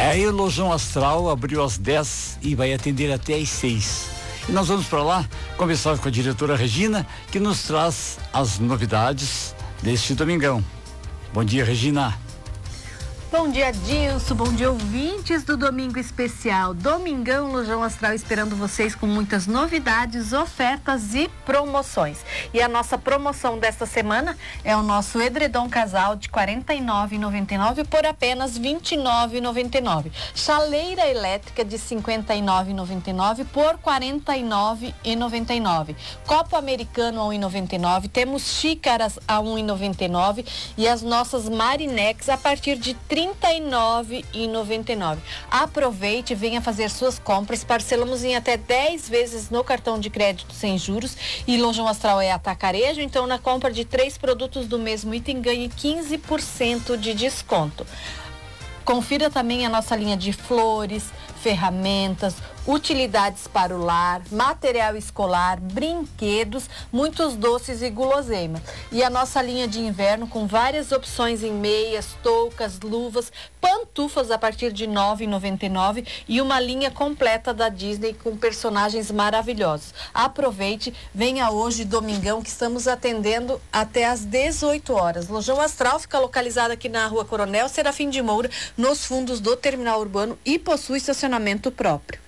Aí o Lojão Astral abriu às 10 e vai atender até às 6. E nós vamos para lá conversar com a diretora Regina, que nos traz as novidades deste domingão. Bom dia, Regina. Bom dia, Dilson. Bom dia, ouvintes do Domingo Especial. Domingão, Lojão Astral esperando vocês com muitas novidades, ofertas e promoções. E a nossa promoção desta semana é o nosso edredom casal de R$ 49,99 por apenas R$ 29,99. Chaleira elétrica de R$ 59,99 por R$ 49,99. Copo americano a R$ 1,99. Temos xícaras a R$ 1,99 e as nossas Marinex a partir de R$ 39,99. Aproveite e venha fazer suas compras. Parcelamos em até 10 vezes no cartão de crédito sem juros. E Lojão Astral é atacarejo, então na compra de 3 produtos do mesmo item ganhe 15% de desconto. Confira também a nossa linha de flores, ferramentas, utilidades para o lar, material escolar, brinquedos, muitos doces e guloseimas. E a nossa linha de inverno com várias opções em meias, toucas, luvas, pantufas a partir de R$ 9,99 e uma linha completa da Disney com personagens maravilhosos. Aproveite, venha hoje, domingão, que estamos atendendo até às 18 horas. Lojão Astral fica localizado aqui na Rua Coronel Serafim de Moura, nos fundos do Terminal Urbano e possui estacionamento próprio.